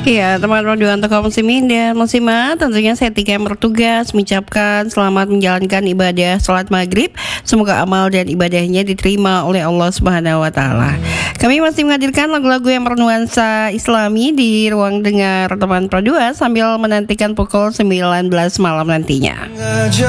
Iya, teman-teman juga untuk kaum muslimin dan muslimat, tentunya saya Tika yang bertugas mengucapkan selamat menjalankan ibadah sholat maghrib. Semoga amal dan ibadahnya diterima oleh Allah Subhanahu Wa Taala. Kami masih menghadirkan lagu-lagu yang bernuansa Islami di ruang dengar teman Pro 2 sambil menantikan pukul 19 malam nantinya.